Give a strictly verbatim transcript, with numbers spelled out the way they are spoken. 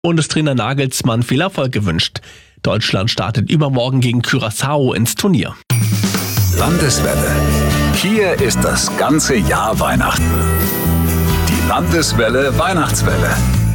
Bundestrainer Nagelsmann viel Erfolg gewünscht. Deutschland startet übermorgen gegen Curaçao ins Turnier. Landeswelle. Hier ist das ganze Jahr Weihnachten. Die Landeswelle Weihnachtswelle.